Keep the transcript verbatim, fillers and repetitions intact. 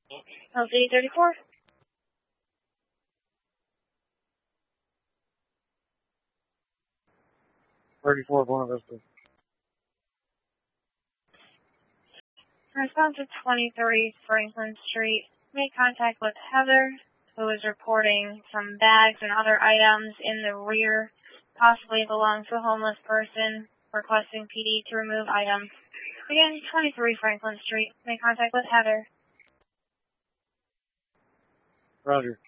L Z thirty-four. thirty-four, Buena Vista. Response to twenty-three Franklin Street. Made contact with Heather, who is reporting some bags and other items in the rear, possibly belong to a homeless person, requesting P D to remove items. Again, twenty-three Franklin Street. Made contact with Heather. Roger.